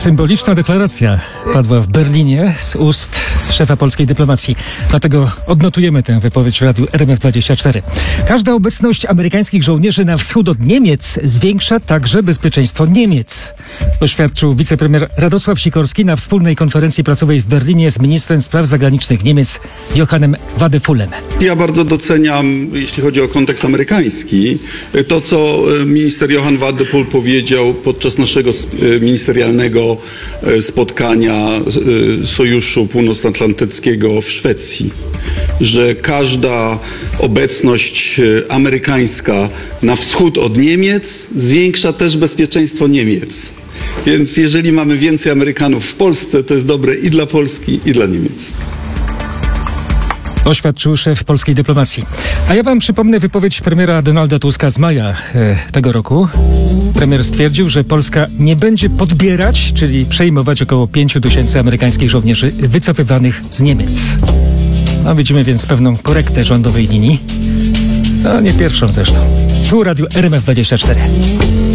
Symboliczna deklaracja padła w Berlinie z ust szefa polskiej dyplomacji. Dlatego odnotujemy tę wypowiedź w radiu RMF24. Każda obecność amerykańskich żołnierzy na wschód od Niemiec zwiększa także bezpieczeństwo Niemiec. Oświadczył wicepremier Radosław Sikorski na wspólnej konferencji prasowej w Berlinie z ministrem spraw zagranicznych Niemiec Johannem Wadephulem. Ja bardzo doceniam, jeśli chodzi o kontekst amerykański, to co minister Johann Wadephul powiedział podczas naszego ministerialnego spotkania Sojuszu Północnoatlantyckiego w Szwecji, że każda obecność amerykańska na wschód od Niemiec zwiększa też bezpieczeństwo Niemiec. Więc jeżeli mamy więcej Amerykanów w Polsce, to jest dobre i dla Polski, i dla Niemiec. Oświadczył szef polskiej dyplomacji. A ja wam przypomnę wypowiedź premiera Donalda Tuska z maja tego roku. Premier stwierdził, że Polska nie będzie podbierać, czyli przejmować około 5000 amerykańskich żołnierzy wycofywanych z Niemiec. No, widzimy więc pewną korektę rządowej linii. No, nie pierwszą zresztą. Tu Radio RMF24.